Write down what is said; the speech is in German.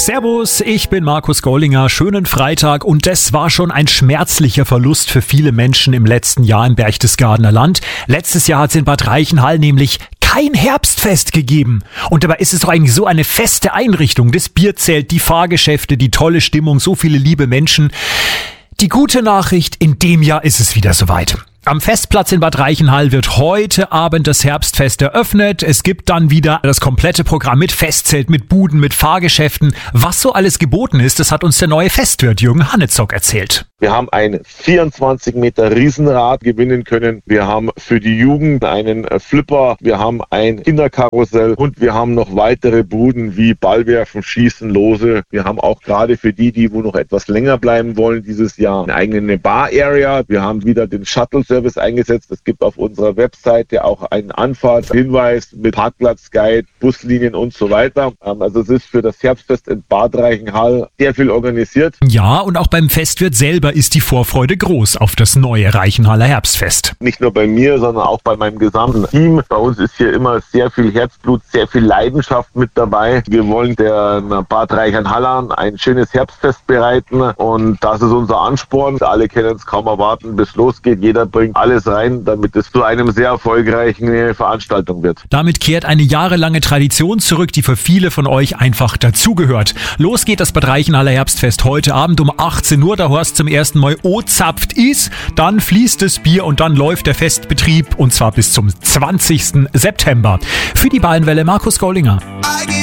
Servus, ich bin Markus Gollinger. Schönen Freitag und das war schon ein schmerzlicher Verlust für viele Menschen im letzten Jahr im Berchtesgadener Land. Letztes Jahr hat es in Bad Reichenhall nämlich kein Herbstfest gegeben. Und dabei ist es doch eigentlich so eine feste Einrichtung. Das Bierzelt, die Fahrgeschäfte, die tolle Stimmung, so viele liebe Menschen. Die gute Nachricht, in dem Jahr ist es wieder soweit. Am Festplatz in Bad Reichenhall wird heute Abend das Herbstfest eröffnet. Es gibt dann wieder das komplette Programm mit Festzelt, mit Buden, mit Fahrgeschäften. Was so alles geboten ist, das hat uns der neue Festwirt Jürgen Hannezock erzählt. Wir haben ein 24 Meter Riesenrad gewinnen können. Wir haben für die Jugend einen Flipper. Wir haben ein Kinderkarussell und wir haben noch weitere Buden wie Ballwerfen, Schießen, Lose. Wir haben auch gerade für die wo noch etwas länger bleiben wollen dieses Jahr, eine eigene Bar-Area. Wir haben wieder den Shuttle-Service eingesetzt. Es gibt auf unserer Webseite auch einen Anfahrtshinweis mit Parkplatzguide, Buslinien und so weiter. Also es ist für das Herbstfest in Bad Reichenhall sehr viel organisiert. Ja, und auch beim Festwirt selber ist die Vorfreude groß auf das neue Reichenhaller Herbstfest. Nicht nur bei mir, sondern auch bei meinem gesamten Team. Bei uns ist hier immer sehr viel Herzblut, sehr viel Leidenschaft mit dabei. Wir wollen der Bad Reichenhallern ein schönes Herbstfest bereiten und das ist unser Ansporn. Alle können es kaum erwarten, bis losgeht. Jeder bringt alles rein, damit es zu einem sehr erfolgreichen Veranstaltung wird. Damit kehrt eine jahrelange Tradition zurück, die für viele von euch einfach dazugehört. Los geht das Bad Reichenhaller Herbstfest heute Abend um 18 Uhr. Da horst zum ersten Mal O-zapft is, dann fließt das Bier und dann läuft der Festbetrieb und zwar bis zum 20. September. Für die Bayernwelle Markus Gollinger.